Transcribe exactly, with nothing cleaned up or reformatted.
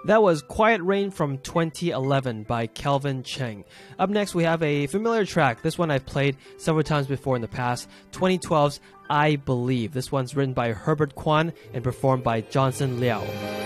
That was Quiet Rain from twenty eleven by Kelvin Cheng. Up next, we have a familiar track. This one I've played several times before in the past. twenty twelve's I Believe. This one's written by Herbert Kwan and performed by Johnson Liao.